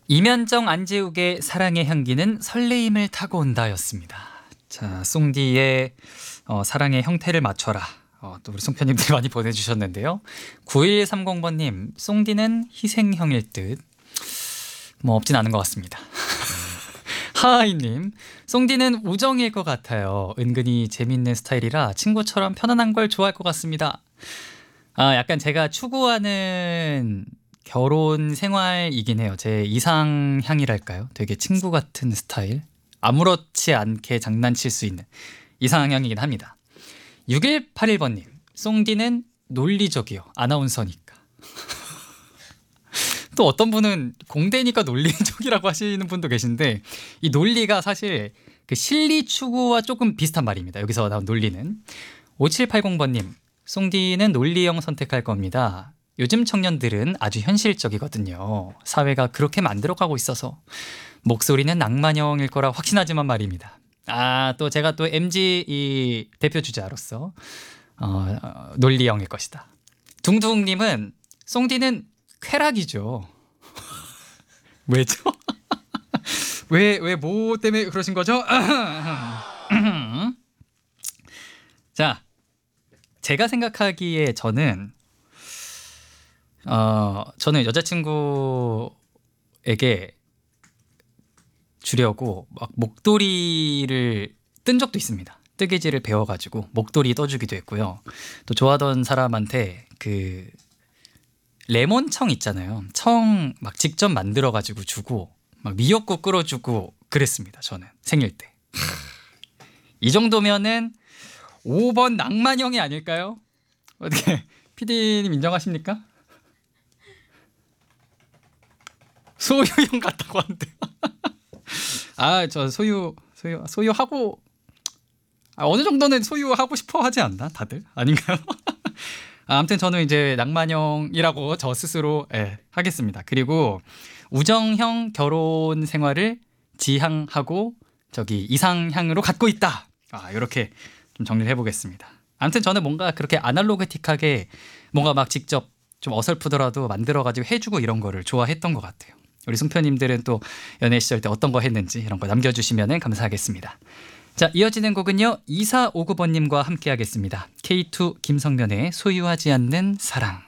이면정 안재욱의 사랑의 향기는 설레임을 타고 온다였습니다. 자, 송디의 사랑의 형태를 맞춰라. 또 우리 송편님들이 많이 보내주셨는데요. 9130번님, 송디는 희생형일 듯. 뭐 없진 않은 것 같습니다. 하하이님, 송디는 우정일 것 같아요. 은근히 재밌는 스타일이라 친구처럼 편안한 걸 좋아할 것 같습니다. 약간 제가 추구하는 결혼 생활이긴 해요. 제 이상향이랄까요? 되게 친구 같은 스타일. 아무렇지 않게 장난칠 수 있는 이상향이긴 합니다. 6181번님, 송디는 논리적이요. 아나운서니까. 또 어떤 분은 공대니까 논리적이라고 하시는 분도 계신데, 이 논리가 사실 그 실리 추구와 조금 비슷한 말입니다. 여기서 나온 논리는. 5780번님, 송디는 논리형 선택할 겁니다. 요즘 청년들은 아주 현실적이거든요. 사회가 그렇게 만들어가고 있어서 목소리는 낭만형일 거라 확신하지만 말입니다. 또 제가 또 MG 이 대표 주자로서 논리형일 것이다. 둥둥님은 송디는 쾌락이죠. 왜죠? 왜 뭐 때문에 그러신 거죠? 자, 제가 생각하기에 저는 여자친구에게 주려고 막 목도리를 뜬 적도 있습니다. 뜨개질을 배워가지고 목도리 떠주기도 했고요. 또 좋아하던 사람한테 그 레몬청 있잖아요. 청 막 직접 만들어가지고 주고 막 미역국 끓여주고 그랬습니다. 저는 생일 때. 이 정도면은 5번 낭만형이 아닐까요? 어떻게 PD님 인정하십니까? 소유형 같다고 하는데요. 저 소유하고 어느 정도는 소유하고 싶어 하지 않나 다들? 아닌가요? 아무튼 저는 이제 낭만형이라고 저 스스로 하겠습니다. 그리고 우정형 결혼 생활을 지향하고 이상향으로 갖고 있다. 이렇게 좀 정리를 해보겠습니다. 아무튼 저는 뭔가 그렇게 아날로그틱하게 뭔가 막 직접 좀 어설프더라도 만들어가지고 해주고 이런 거를 좋아했던 것 같아요. 우리 송편님들은 또 연애 시절 때 어떤 거 했는지 이런 거 남겨주시면 감사하겠습니다. 자, 이어지는 곡은요 2459번님과 함께 하겠습니다. K2 김성면의 소유하지 않는 사랑.